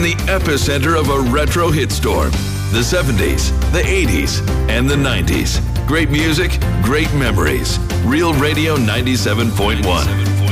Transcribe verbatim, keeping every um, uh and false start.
the epicenter of a retro hit storm. The seventies, the eighties, and the nineties. Great music, great memories. Real Radio ninety-seven point one.